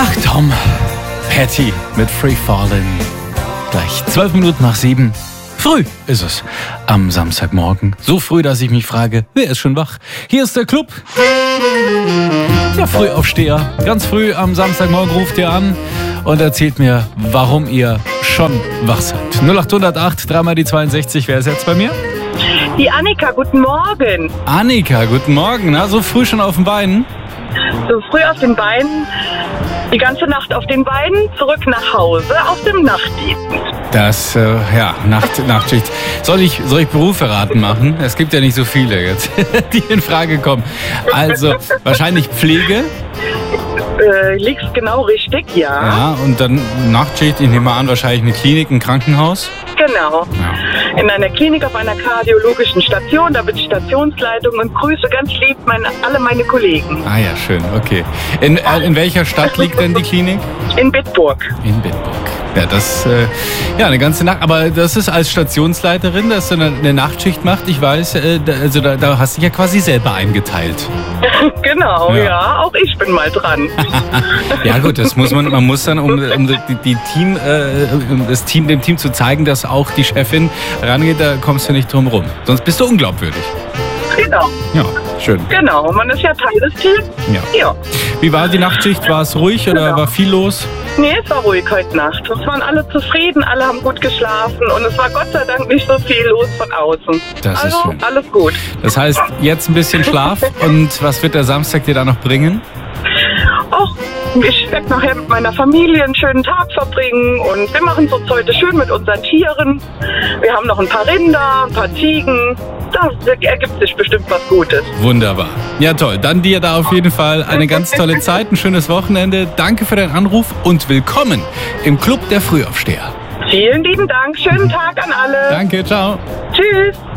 Ach Tom, Patty mit Free Fallin'. Gleich 12 Minuten nach 7. Früh ist es am Samstagmorgen. So früh, dass ich mich frage, wer ist schon wach? Hier ist der Club. Der Frühaufsteher. Ganz früh am Samstagmorgen ruft ihr an und erzählt mir, warum ihr schon wach seid. 0808, dreimal die 62. Wer ist jetzt bei mir? Die Annika, guten Morgen. Annika, guten Morgen. Na, so früh schon auf den Beinen? So früh auf den Beinen, die ganze Nacht auf den Beinen, zurück nach Hause auf dem Nachtdienst. Das, Nachtschicht. Soll ich Berufe raten machen? Es gibt ja nicht so viele jetzt, die in Frage kommen. Also, wahrscheinlich Pflege. Liegst genau richtig, ja. Ja, und dann Nachtschicht, ich nehme an, wahrscheinlich eine Klinik, ein Krankenhaus. Genau. Ja. In einer Klinik auf einer kardiologischen Station, da bin ich Stationsleitung und grüße ganz lieb alle meine Kollegen. Ah ja, schön, okay. In welcher Stadt liegt denn die Klinik? In Bitburg. In Bitburg. Ja, das, eine ganze Nacht. Aber das ist als Stationsleiterin, dass du eine Nachtschicht macht. Ich weiß, da hast du dich ja quasi selber eingeteilt. Genau, ja, auch ich bin mal dran. Ja gut, man muss dann, um dem Team zu zeigen, dass auch die Chefin rangeht, da kommst du nicht drum rum. Sonst bist du unglaubwürdig. Genau. Ja, schön. Genau, man ist ja Teil des Teams. Ja. Wie war die Nachtschicht? War es ruhig oder war viel los? Nee, es war ruhig heute Nacht. Es waren alle zufrieden, alle haben gut geschlafen und es war Gott sei Dank nicht so viel los von außen. Das ist schön. Alles gut. Das heißt, jetzt ein bisschen Schlaf und was wird der Samstag dir da noch bringen? Och, ich werde nachher mit meiner Familie einen schönen Tag verbringen und wir machen es uns heute schön mit unseren Tieren. Wir haben noch ein paar Rinder, ein paar Ziegen. Da ergibt sich bestimmt was Gutes. Wunderbar. Ja, toll. Dann dir da auf jeden Fall eine ganz tolle Zeit, ein schönes Wochenende. Danke für deinen Anruf und willkommen im Club der Frühaufsteher. Vielen lieben Dank. Schönen Tag an alle. Danke, ciao. Tschüss.